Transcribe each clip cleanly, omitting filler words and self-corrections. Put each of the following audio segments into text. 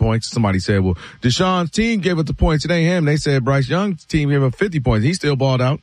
points. Somebody said, well, Deshaun's team gave up the points. It ain't him. They said Bryce Young's team gave up 50 points. He still balled out.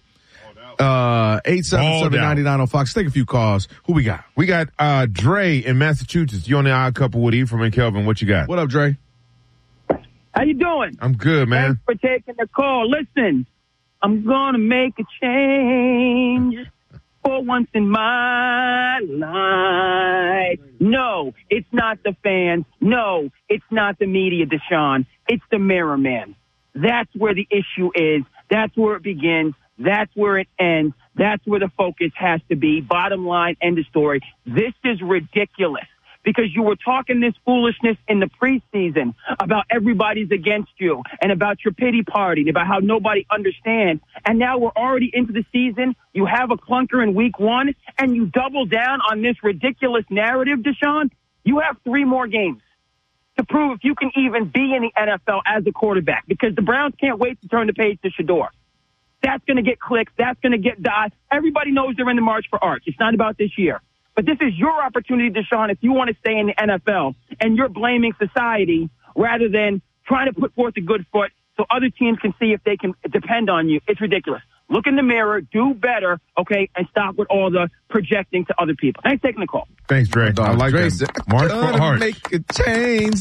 877-99 on Fox. Take a few calls. Who we got? We got Dre in Massachusetts. You on the Odd Couple with Ephraim and Kelvin. What you got? What up, Dre? How you doing? I'm good, man. Thanks for taking the call. Listen, I'm going to make a change for once in my life. No, it's not the fans. No, it's not the media, Deshaun. It's the mirror man. That's where the issue is. That's where it begins. That's where it ends. That's where the focus has to be. Bottom line, end of story. This is ridiculous because you were talking this foolishness in the preseason about everybody's against you and about your pity party and about how nobody understands. And now we're already into the season. You have a clunker in week 1 and you double down on this ridiculous narrative, Deshaun. You have 3 more games to prove if you can even be in the NFL as a quarterback because the Browns can't wait to turn the page to Shedeur. That's going to get clicks. That's going to get dots. Everybody knows they're in the march for Arch. It's not about this year. But this is your opportunity, Deshaun, if you want to stay in the NFL, and you're blaming society rather than trying to put forth a good foot so other teams can see if they can depend on you. It's ridiculous. Look in the mirror, do better, okay, and stop with all the projecting to other people. Thanks for taking the call. Thanks, Dre. I like Dre that. March for Arch. Make a change.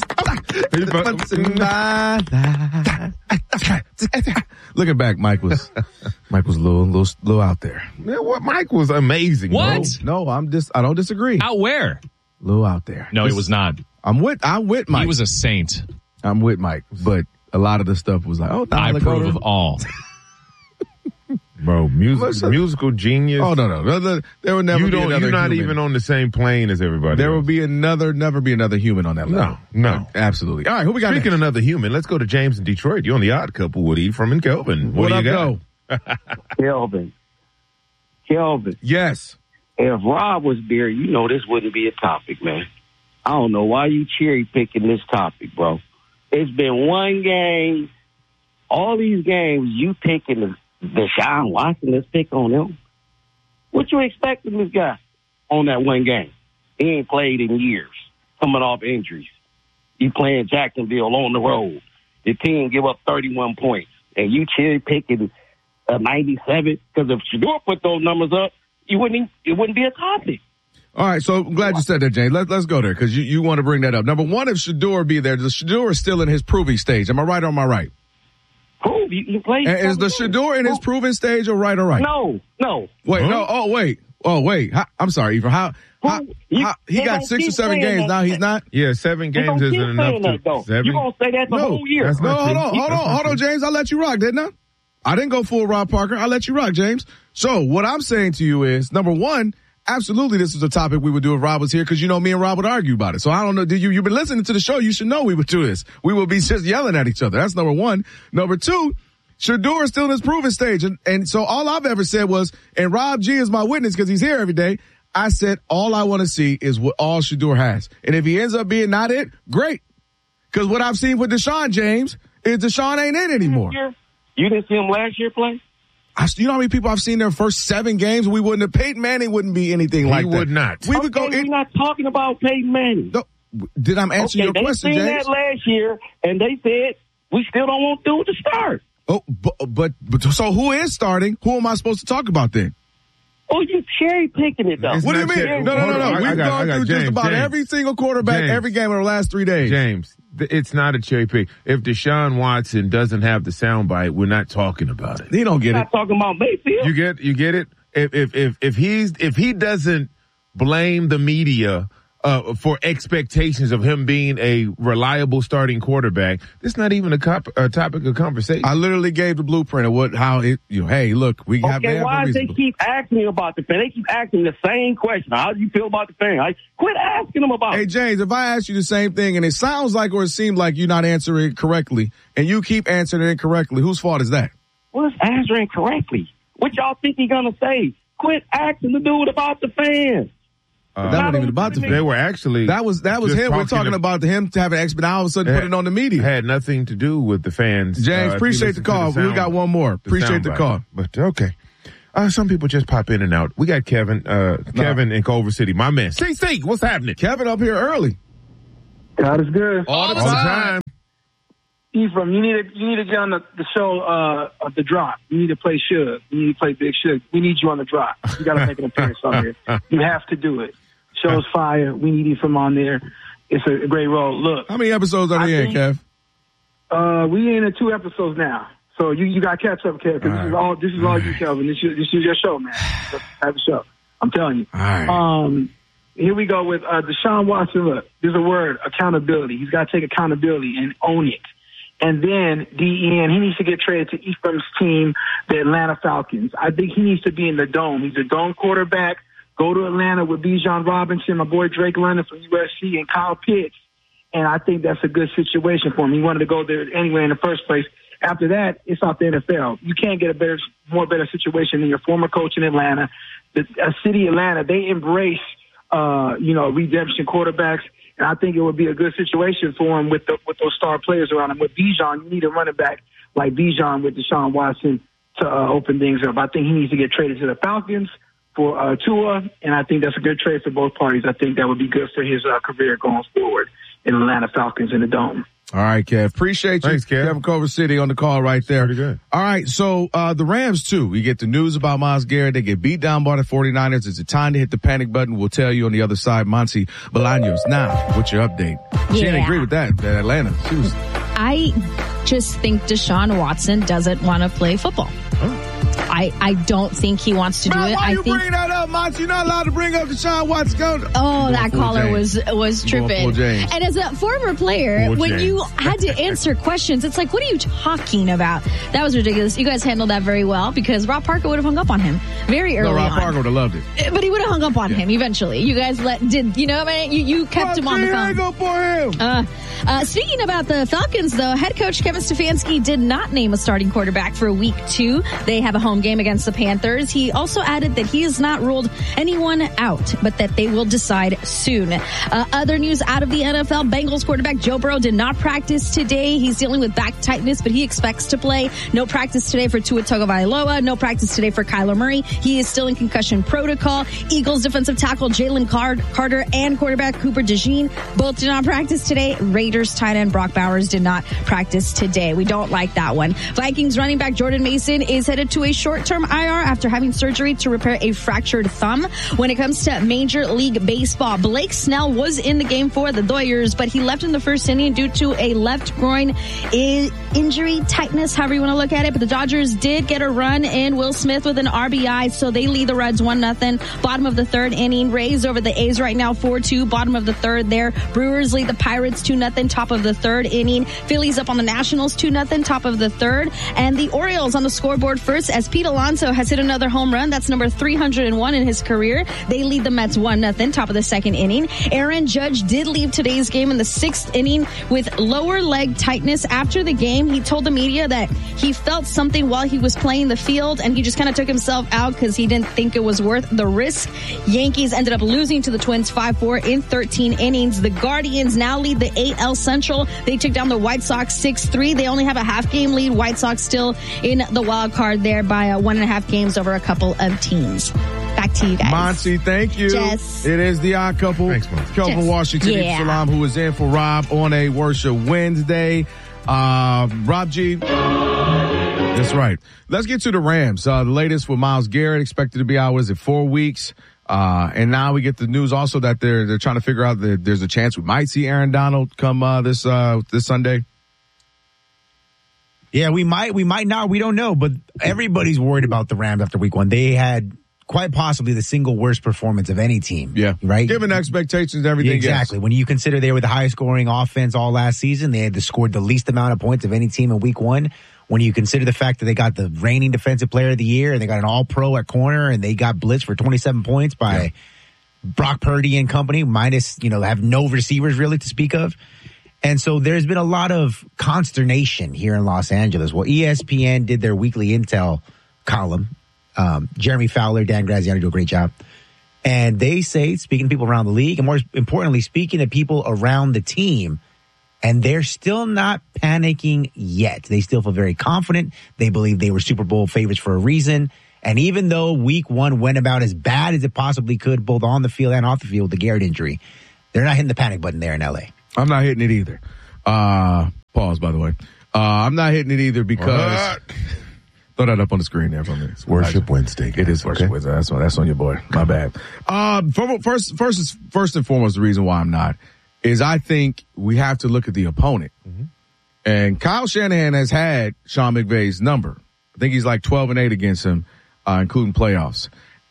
Looking back, Mike was a little out there. Man, what? Mike was amazing. What? Bro. No, I don't disagree. Out where? A little out there. No, he was not. I'm with Mike. He was a saint. I'm with Mike, but a lot of the stuff was like, oh, I approve of all. Bro, musical genius. Oh no, there would never be another. You're not human. even on the same plane as everybody. There else. will be never be another human on that level. No, absolutely. All right, who we got? Speaking next? of another human, let's go to James in Detroit. You're on the Odd Couple with Ephraim and Kelvin. What do you got? Kelvin. Yes. If Rob was there, you know this wouldn't be a topic, man. I don't know why you cherry picking this topic, bro. It's been one game. All these games, you picking Deshaun Watson, let's pick on him. What you expect from this guy on that one game? He ain't played in years, coming off injuries. You playing Jacksonville on the road. The team give up 31 points, and you cherry picking a 97 because if Shedeur put those numbers up, it wouldn't be a topic. All right, so I'm glad you said that, James. Let's go there because you want to bring that up. Number one, if Shedeur be there, the Shedeur is still in his proving stage. Am I right or am I right? Prove you play. Is the Shedeur in his proving stage or right or right? No. Wait, huh? no. Oh, wait. I'm sorry, Ephraim. How he got 6 or 7 games now? He's not. Yeah, 7 games isn't enough to. 7? You gonna say that the whole year? Hold on, James. I let you rock, didn't I? I didn't go full Rob Parker. I let you rock, James. So what I'm saying to you is, number one, absolutely this is a topic we would do if Rob was here because you know me and Rob would argue about it. So I don't know. You've been listening to the show. You should know we would do this. We would be just yelling at each other. That's number one. Number two, Shedeur is still in his proving stage. And so all I've ever said was, and Rob G is my witness because he's here every day. I said, all I want to see is what all Shedeur has. And if he ends up being not it, great. Because what I've seen with Deshaun, James, is Deshaun ain't it anymore. You didn't see him last year play? You know how many people I've seen their first 7 games? We wouldn't have. Peyton Manning wouldn't be anything like that. He would not. We would go. We're not talking about Peyton Manning. No, did I answer your question, James? They seen that last year, and they said, we still don't want to do it to start. Oh, but so who is starting? Who am I supposed to talk about then? Oh, you cherry picking it though. What do you mean? No. We've gone through just about every single quarterback, every game in the last 3 days. James, it's not a cherry pick. If Deshaun Watson doesn't have the soundbite, we're not talking about it. He don't get it. Not talking about Mayfield. You get it? If he doesn't blame the media for expectations of him being a reliable starting quarterback, it's not even a topic of conversation. I literally gave the blueprint of hey, look, we have. Okay, why do they keep asking me about the fan? They keep asking the same question. How do you feel about the fan? Quit asking them about it. Hey, James, if I ask you the same thing and it sounds like or it seems like you're not answering it correctly and you keep answering it incorrectly, whose fault is that? Well, it's answering correctly. What y'all think he's going to say? Quit asking the dude about the fans. That wasn't even about the fans. They were actually. That was him. We're talking about him having an expert. Now all of a sudden put it on the media. Had nothing to do with the fans. James, appreciate the call. We got one more. Appreciate the call. But okay. Some people just pop in and out. We got Kevin in Culver City. My man. See, what's happening? Kevin up here early. God is good. All the time. Ephraim, you need to get on the show, The Drop. You need to play Suge. You need to play Big Suge. We need you on The Drop. You got to make an appearance on there. You have to do it. Show's fire. We need Ephraim on there. It's a great role. Look. How many episodes are they in, Kev? We in 2 episodes now. So you got to catch up, Kev, because this is all you, Kelvin. This is your show, man. Have a show. I'm telling you. All right. Here we go with Deshaun Watson. Look, there's a word, accountability. He's got to take accountability and own it. And then, DEN, he needs to get traded to Ephraim's team, the Atlanta Falcons. I think he needs to be in the dome. He's a dome quarterback. Go to Atlanta with Bijan Robinson, my boy Drake London from USC, and Kyle Pitts. And I think that's a good situation for him. He wanted to go there anyway in the first place. After that, it's off the NFL. You can't get a more better situation than your former coach in Atlanta. The city Atlanta, they embrace, redemption quarterbacks. And I think it would be a good situation for him with those star players around him. With Bijan, you need a running back like Bijan with Deshaun Watson to open things up. I think he needs to get traded to the Falcons for Tua, and I think that's a good trade for both parties. I think that would be good for his career going forward in Atlanta Falcons in the Dome. All right, Kev. Appreciate you. Thanks, Kev. Kevin Culver City on the call right there. Pretty good. All right, so the Rams, too. We get the news about Myles Garrett. They get beat down by the 49ers. It's a time to hit the panic button. We'll tell you on the other side. Monty Bolaños. Now, what's your update? She didn't agree with that Atlanta. I just think Deshaun Watson doesn't want to play football. I don't think he wants to do it. Why you bring that up, Monty? You're not allowed to bring up Deshaun Watson. Oh, that caller was tripping. And as a former player, when you had to answer questions, it's like, what are you talking about? That was ridiculous. You guys handled that very well because Rob Parker would have hung up on him very early on. Rob Parker would have loved it. But he would have hung up on him eventually. You guys you kept him on the phone. Hang up on him. Speaking about the Falcons, though, head coach Kevin Stefanski did not name a starting quarterback for week 2. They have a home game against the Panthers. He also added that he has not ruled anyone out, but that they will decide soon. Other news out of the NFL, Bengals quarterback Joe Burrow did not practice today. He's dealing with back tightness, but he expects to play. No practice today for Tua Tagovailoa. No practice today for Kyler Murray. He is still in concussion protocol. Eagles defensive tackle Jalen Carter and quarterback Cooper DeJean both did not practice today. Raiders tight end Brock Bowers did not practice today. We don't like that one. Vikings running back Jordan Mason is headed to a short-term IR after having surgery to repair a fractured thumb. When it comes to Major League Baseball, Blake Snell was in the game for the Dodgers, but he left in the first inning due to a left groin injury, tightness, however you want to look at it. But the Dodgers did get a run in. Will Smith with an RBI, so they lead the Reds 1-0. Bottom of the third inning, Rays over the A's right now 4-2. Bottom of the third there. Brewers lead the Pirates 2-0. Top of the third inning. Phillies up on the Nationals 2-0. Top of the third. And the Orioles on the scoreboard first as Pete Alonso has hit another home run. That's number 301 in his career. They lead the Mets 1-0. Top of the second inning. Aaron Judge did leave today's game in the 6th inning with lower leg tightness. After the game, he told the media that he felt something while he was playing the field, and he just kind of took himself out because he didn't think it was worth the risk. Yankees ended up losing to the Twins 5-4 in 13 innings. The Guardians now lead the AL Central. They took down the White Sox 6-3. They only have a half-game lead. White Sox still in the wild card there by 1.5 games over a couple of teams. Back to you guys. Monty, thank you. Jess. It is the Odd Couple. Thanks, Monty. Kelvin Washington, Salam, who is in for Rob on a Worship Wednesday. Rob G. That's right. Let's get to the Rams. The latest with Myles Garrett expected to be out, was it 4 weeks? And now we get the news also that they're trying to figure out that there's a chance we might see Aaron Donald come this Sunday. Yeah, we might not. We don't know, but everybody's worried about the Rams after week 1. They had quite possibly the single worst performance of any team. Yeah. Right? Given expectations and everything. Exactly. Yes. When you consider they were the highest scoring offense all last season, they had scored the least amount of points of any team in week 1. When you consider the fact that they got the reigning defensive player of the year and they got an all-pro at corner and they got blitzed for 27 points by Brock Purdy and company, minus, have no receivers really to speak of. And so there's been a lot of consternation here in Los Angeles. Well, ESPN did their weekly intel column. Jeremy Fowler, Dan Graziano do a great job. And they say, speaking to people around the league, and more importantly, speaking to people around the team, and they're still not panicking yet. They still feel very confident. They believe they were Super Bowl favorites for a reason. And even though week 1 went about as bad as it possibly could, both on the field and off the field, the Garrett injury, they're not hitting the panic button there in LA. I'm not hitting it either. Pause, by the way. I'm not hitting it either because throw that up on the screen there for me. It's Worship Wednesday. It is Worship Wednesday. That's on your boy. My bad. First and foremost, the reason why I'm not is I think we have to look at the opponent. Mm-hmm. And Kyle Shanahan has had Sean McVay's number. I think he's like 12-8 against him, including playoffs.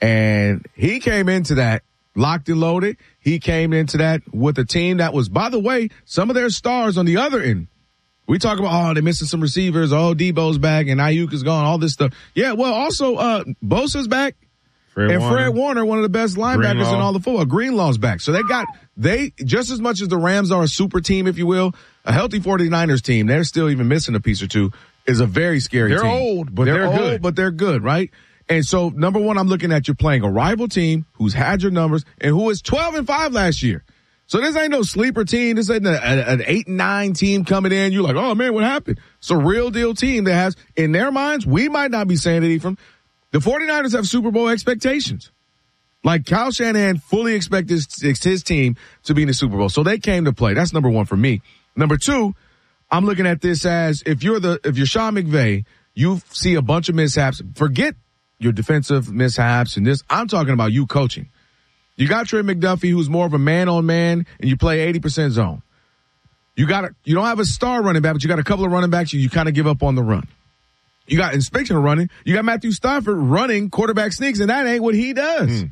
And he came into that locked and loaded. He came into that with a team that was, by the way, some of their stars on the other end. We talk about, they're missing some receivers. Debo's back and Ayuk is gone, all this stuff. Yeah, well, also, Bosa's back. Fred Warner, one of the best linebackers in all the football. Greenlaw's back. So they just as much as the Rams are a super team, if you will, a healthy 49ers team, they're still even missing a piece or two, is a very scary team. They're old, but they're good. But they're good, right? And so, number one, I'm looking at you're playing a rival team who's had your numbers and who is 12-5 last year. So this ain't no sleeper team. This ain't an 8-9 team coming in. You're like, oh man, what happened? It's a real deal team that has, in their minds, we might not be saying it, Ephraim. The 49ers have Super Bowl expectations. Like Kyle Shanahan fully expected his team to be in the Super Bowl. So they came to play. That's number one for me. Number two, I'm looking at this as if you're Sean McVay, you see a bunch of mishaps. Forget your defensive mishaps and this. I'm talking about you coaching. You got Trey McDuffie, who's more of a man-on-man, and you play 80% zone. You don't have a star running back, but you got a couple of running backs. You kind of give up on the run. You got inspection of running. You got Matthew Stafford running quarterback sneaks, and that ain't what he does.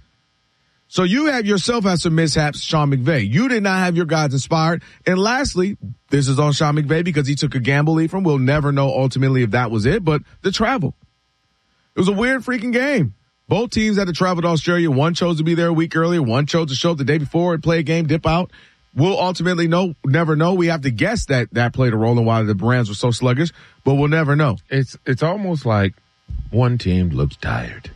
So you have yourself had some mishaps, Sean McVay. You did not have your guys inspired. And lastly, this is on Sean McVay because he took a gamble, Ephraim. We'll never know ultimately if that was it, but the travel. It was a weird freaking game. Both teams had to travel to Australia. One chose to be there a week earlier. One chose to show up the day before and play a game, dip out. We'll ultimately never know. We have to guess that played a role in why the Rams were so sluggish, but we'll never know. It's almost like one team looks tired.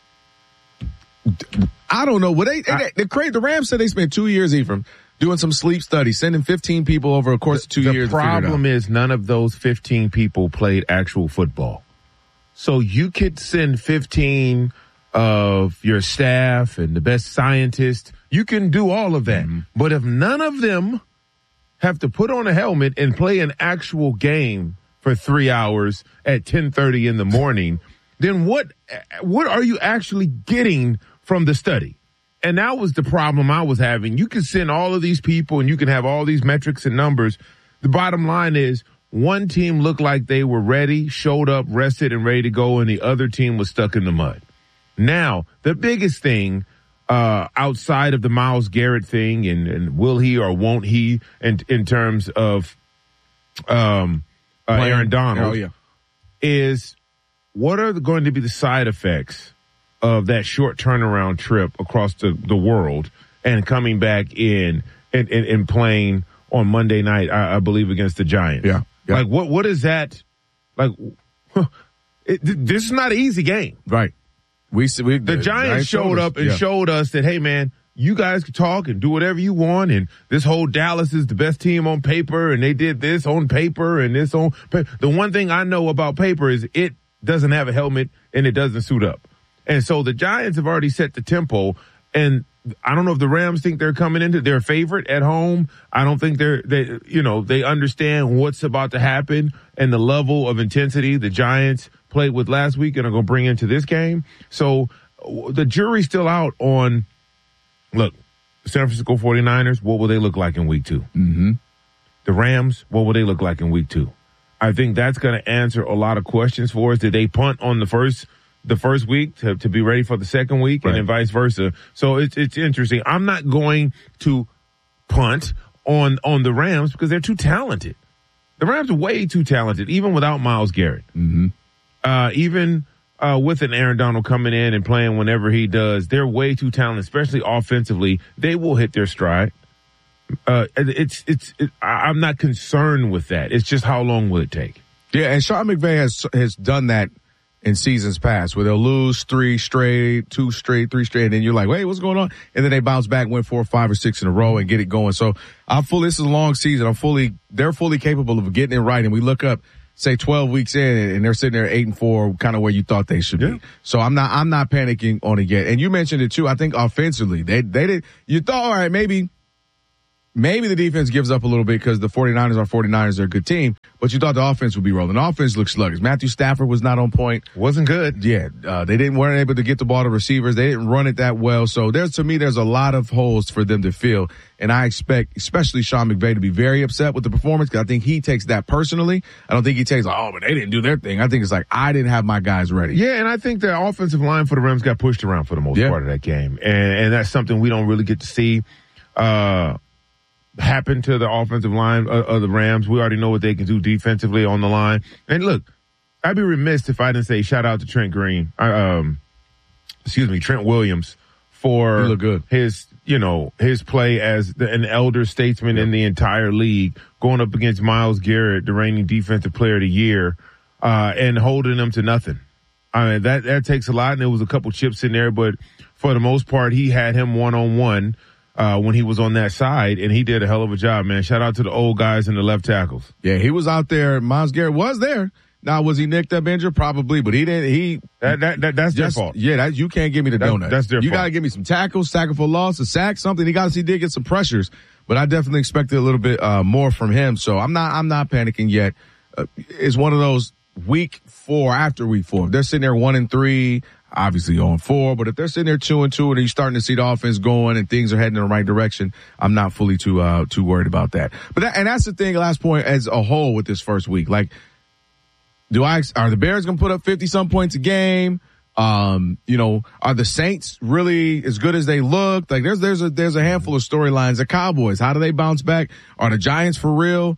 I don't know. The Rams said they spent 2 years, Ephraim, doing some sleep studies, sending 15 people over a course of 2 years. The problem is none of those 15 people played actual football. So you could send 15 of your staff and the best scientists. You can do all of that. Mm-hmm. But if none of them have to put on a helmet and play an actual game for 3 hours at 10:30 in the morning, then what are you actually getting from the study? And that was the problem I was having. You can send all of these people and you can have all these metrics and numbers. The bottom line is one team looked like they were ready, showed up, rested, and ready to go, and the other team was stuck in the mud. Now, the biggest thing outside of the Myles Garrett thing and will he or won't he in terms of Aaron Donald is what are going to be the side effects of that short turnaround trip across the world and coming back in and playing on Monday night, I believe, against the Giants. Yeah. Like, what is that? Like, this is not an easy game. Right. The Giants showed up and showed us that, hey, man, you guys can talk and do whatever you want. And this whole Dallas is the best team on paper. And they did this on paper and this on paper. The one thing I know about paper is it doesn't have a helmet and it doesn't suit up. And so the Giants have already set the tempo. And I don't know if the Rams think they're coming into their favorite at home. I don't think they understand what's about to happen and the level of intensity the Giants played with last week and are going to bring into this game. So the jury's still out on, look, San Francisco 49ers, what will they look like in week 2? Mm-hmm. The Rams, what will they look like in week 2? I think that's going to answer a lot of questions for us. Did they punt on the first week to be ready for the second week, right, and then vice versa? So it's interesting. I'm not going to punt on the Rams because they're too talented. The Rams are way too talented, even without Myles Garrett. Mm-hmm. Even with an Aaron Donald coming in and playing whenever he does, they're way too talented, especially offensively. They will hit their stride. I'm not concerned with that. It's just how long will it take? Yeah, and Sean McVay has done that in seasons past where they'll lose 3 straight, 2 straight, 3 straight, and then you're like, wait, what's going on? And then they bounce back, win 4, 5, or 6 in a row and get it going. So this is a long season. They're fully capable of getting it right. And we look up, say 12 weeks in and they're sitting there 8-4, kind of where you thought they should be. So I'm not panicking on it yet. And you mentioned it too. I think offensively, they did, you thought, all right, maybe maybe the defense gives up a little bit because the 49ers are 49ers. They're a good team, but you thought the offense would be rolling. The offense looks sluggish. Matthew Stafford was not on point. Wasn't good. Yeah, they weren't able to get the ball to receivers. They didn't run it that well. So there's a lot of holes for them to fill. And I expect, especially Sean McVay, to be very upset with the performance because I think he takes that personally. I don't think he takes but they didn't do their thing. I think it's like, I didn't have my guys ready. Yeah, and I think the offensive line for the Rams got pushed around for the most part of that game. And that's something we don't really get to see happen to the offensive line of the Rams. We already know what they can do defensively on the line. And look, I'd be remiss if I didn't say shout out to Trent Williams for his play as an elder statesman in the entire league, going up against Myles Garrett, the reigning defensive player of the year, and holding them to nothing. I mean, that takes a lot, and there was a couple chips in there, but for the most part, he had him one-on-one when he was on that side, and he did a hell of a job, man. Shout out to the old guys and the left tackles. Yeah, he was out there. Myles Garrett was there. Now, was he nicked up injured? Probably, but he didn't. That's their fault. Yeah, you can't give me the donut. That's their fault. You got to give me some tackles, tackle for loss, a sack, something. He did get some pressures, but I definitely expected a little bit more from him. So I'm not panicking yet. It's one of those after week 4. If they're sitting there 1-3, obviously 0-4, but if they're sitting there 2-2 and you're starting to see the offense going and things are heading in the right direction, I'm not fully too worried about that. But that's the thing. Last point as a whole with this first week, like. Are the Bears going to put up 50-some points a game? Are the Saints really as good as they look? Like there's a handful of storylines. The Cowboys, how do they bounce back? Are the Giants for real?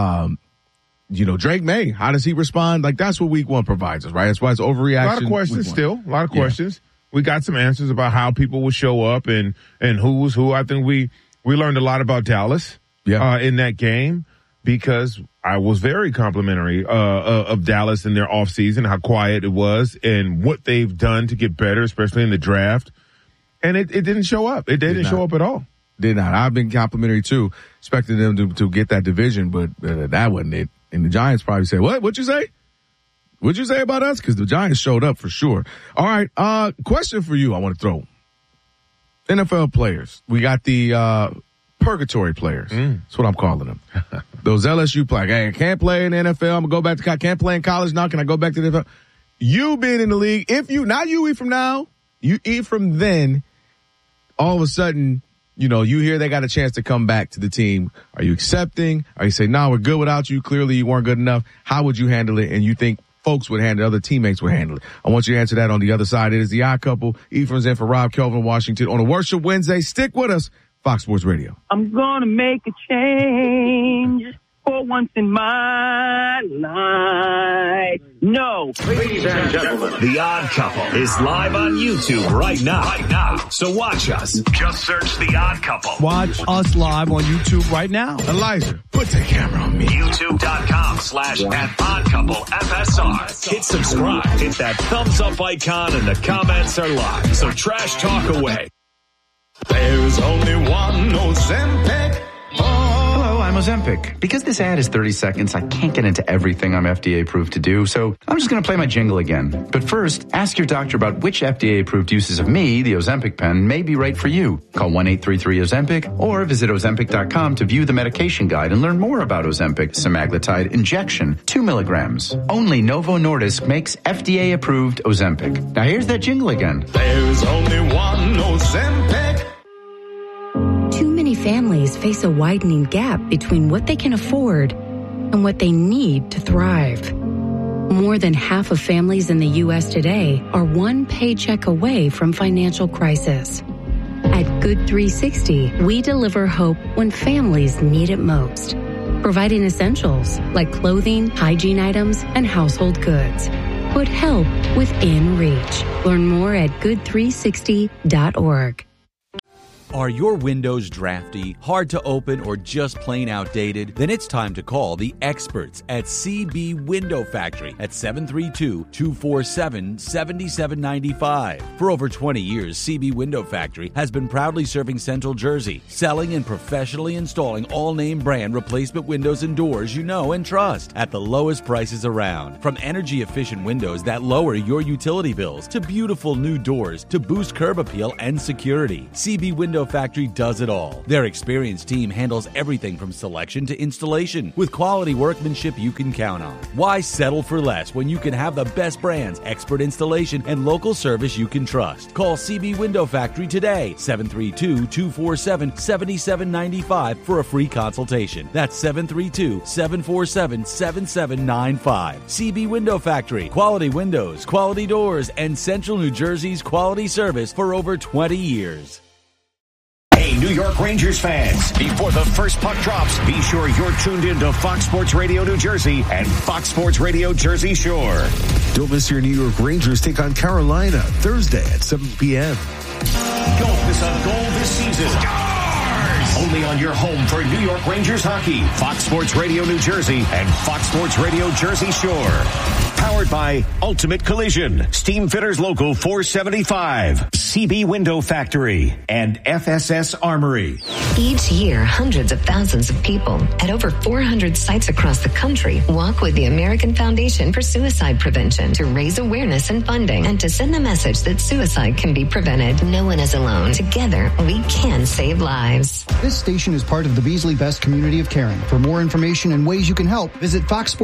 Drake May, how does he respond? Like that's what week 1 provides us, right? That's why it's overreaction. A lot of questions still. A lot of questions. We got some answers about how people will show up and who was who. I think we learned a lot about Dallas in that game, because I was very complimentary of Dallas in their offseason, how quiet it was and what they've done to get better, especially in the draft. And it didn't show up. It didn't show up at all. Did not. I've been complimentary too, expecting them to get that division, but that wasn't it. And the Giants probably said, what'd you say? What'd you say about us? Because the Giants showed up for sure. All right. Question for you I want to throw. NFL players. We got the purgatory players. That's what I'm calling them. Those LSU players. Hey, I can't play in the NFL. I'm going to go back to can't play in college now. Can I go back to the NFL? You being in the league, not you eat from now, you eat from then, all of a sudden, you hear they got a chance to come back to the team. Are you accepting? Are you saying, no, we're good without you. Clearly you weren't good enough. How would you handle it? And you think folks would handle it, other teammates would handle it. I want you to answer that on the other side. It is the Odd Couple. Ephraim's in for Rob, Kelvin, Washington on a Worship Wednesday. Stick with us. Fox Sports Radio. I'm gonna make a change for once in my life. No. Ladies and gentlemen, The Odd Couple is live on YouTube right now. So watch us. Just search The Odd Couple. Watch us live on YouTube right now. Elijah, put the camera on me. YouTube.com/@oddcouplefsr. Hit subscribe. Hit that thumbs up icon and the comments are live. So trash talk away. There's only one Ozempic. Hello, I'm Ozempic. Because this ad is 30 seconds, I can't get into everything I'm FDA approved to do, so I'm just going to play my jingle again. But first, ask your doctor about which FDA approved uses of me, the Ozempic pen, may be right for you. Call 1-833-OZEMPIC or visit Ozempic.com to view the medication guide and learn more about Ozempic semaglutide injection, 2 milligrams. Only Novo Nordisk makes FDA approved Ozempic. Now here's that jingle again. There's only one Ozempic. Too many families face a widening gap between what they can afford and what they need to thrive. More than half of families in the U.S. today are one paycheck away from financial crisis. At Good 360, we deliver hope when families need it most, providing essentials like clothing, hygiene items, and household goods. Put help within reach. Learn more at good360.org. Are your windows drafty, hard to open, or just plain outdated? Then it's time to call the experts at CB Window Factory at 732-247-7795. For over 20 years, CB Window Factory has been proudly serving Central Jersey, selling and professionally installing all-name brand replacement windows and doors you know and trust at the lowest prices around. From energy-efficient windows that lower your utility bills to beautiful new doors to boost curb appeal and security, CB Window Window Factory does it all. Their experienced team handles everything from selection to installation with quality workmanship you can count on. Why settle for less when you can have the best brands, expert installation, and local service you can trust? Call CB Window Factory today, 732-247-7795 for a free consultation. That's 732-747-7795. CB Window Factory. Quality windows, quality doors, and Central New Jersey's quality service for over 20 years. Hey, New York Rangers fans, before the first puck drops, be sure you're tuned in to Fox Sports Radio New Jersey and Fox Sports Radio Jersey Shore. Don't miss your New York Rangers take on Carolina Thursday at 7 p.m. Don't miss a goal this season. Stars! Only on your home for New York Rangers hockey, Fox Sports Radio New Jersey and Fox Sports Radio Jersey Shore. Powered by Ultimate Collision, Steam Fitters Local 475, CB Window Factory, and FSS Armory. Each year, hundreds of thousands of people at over 400 sites across the country walk with the American Foundation for Suicide Prevention to raise awareness and funding and to send the message that suicide can be prevented. No one is alone. Together, we can save lives. This station is part of the Beasley Best community of caring. For more information and ways you can help, visit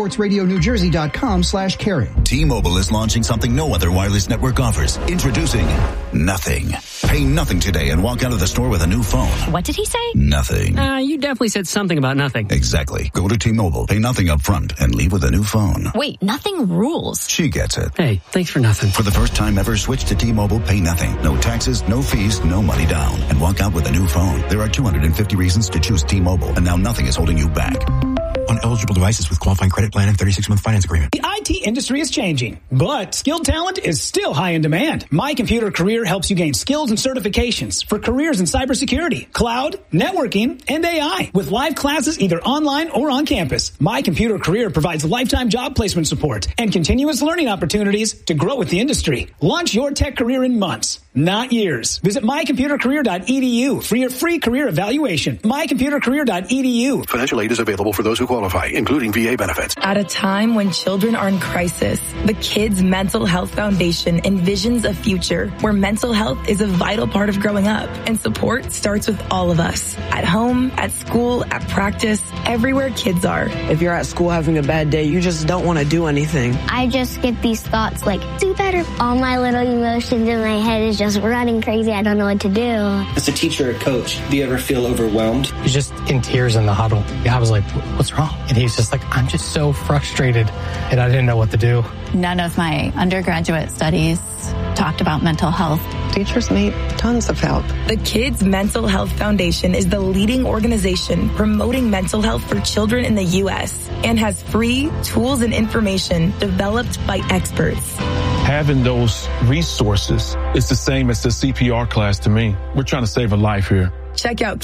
foxsportsradionewjersey.com/caring. T-Mobile is launching something no other wireless network offers. Introducing Nothing. Pay nothing today and walk out of the store with a new phone. What did he say? Nothing. You definitely said something about nothing. Exactly. Go to T-Mobile, pay nothing up front, and leave with a new phone. Wait, nothing rules. She gets it. Hey, thanks for nothing. For the first time ever, switch to T-Mobile, pay nothing. No taxes, no fees, no money down. And walk out with a new phone. There are 250 reasons to choose T-Mobile, and now nothing is holding you back. On eligible devices with qualifying credit plan and 36-month finance agreement. The IT industry is changing, but skilled talent is still high in demand. My Computer Career helps you gain skills and certifications for careers in cybersecurity, cloud, networking, and AI. With live classes either online or on campus, My Computer Career provides lifetime job placement support and continuous learning opportunities to grow with the industry. Launch your tech career in months, not years. Visit mycomputercareer.edu for your free career evaluation. mycomputercareer.edu. Financial aid is available for those who qualify, including VA benefits. At a time when children are in crisis, the Kids Mental Health Foundation envisions a future where mental health is a vital part of growing up, and support starts with all of us. At home, at school, at practice, everywhere kids are. If you're at school having a bad day, you just don't want to do anything. I just get these thoughts like, do better. All my little emotions in my head is just running crazy. I don't know what to do. As a teacher or coach, do you ever feel overwhelmed? He's just in tears in the huddle. I was like, what's wrong? And he's just like, I'm just so frustrated, and I didn't know what to do. None of my undergraduate studies talked about mental health. Teachers need tons of help. The Kids Mental Health Foundation is the leading organization promoting mental health for children in the U.S. and has free tools and information developed by experts. Having those resources is the same as the CPR class to me. We're trying to save a life here. Check out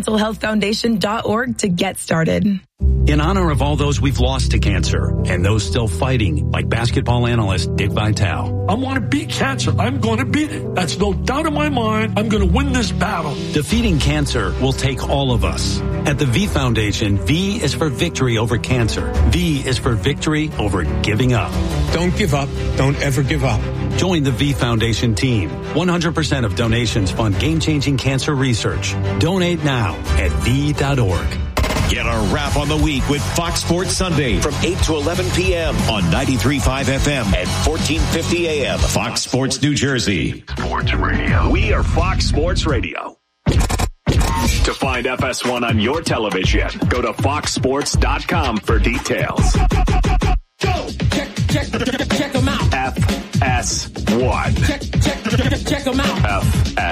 kidsmentalhealthfoundation.org to get started. In honor of all those we've lost to cancer and those still fighting, like basketball analyst Dick Vitale. I want to beat cancer. I'm going to beat it. That's no doubt in my mind. I'm going to win this battle. Defeating cancer will take all of us. At the V Foundation, V is for victory over cancer. V is for victory over giving up. Don't give up. Don't ever give up. Join the V Foundation team. 100% of donations fund game-changing cancer research. Donate now at V.org. Get a wrap on the week with Fox Sports Sunday from 8 to 11 p.m. on 93.5 FM and 1450 AM. Fox Sports New Jersey. Sports Radio. We are Fox Sports Radio. To find FS1 on your television, go to foxsports.com for details. Go! Check them out. FS1. Check them out.